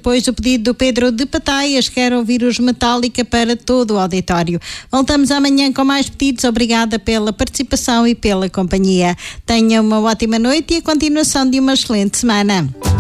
depois do pedido do Pedro de Pataias, quer ouvir os Metallica para todo o auditório. Voltamos amanhã com mais pedidos. Obrigada pela participação e pela companhia. Tenha uma ótima noite e a continuação de uma excelente semana.